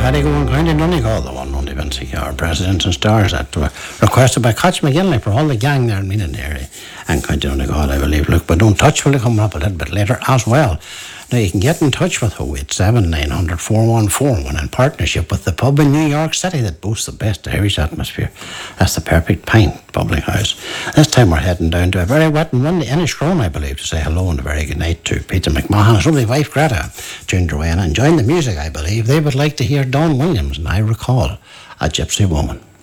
Paddy going County Donegal, the one only been our presidents and stars that were requested by Catch McGinley for all the gang there in Meenanary and County Donegal, I believe. Look, but Don't Touch will come up a little bit later as well. Now you can get in touch with 087 900 414 in partnership with the pub in New York City that boasts the best Irish atmosphere. That's the Perfect Pint Public House. This time we're heading down to a very wet and windy Inniscrone, I believe, to say hello and a very good night to Peter McMahon, his lovely wife Greta, Ginger Wayne, enjoying the music, I believe. They would like to hear Don Williams and I Recall, a Gypsy Woman.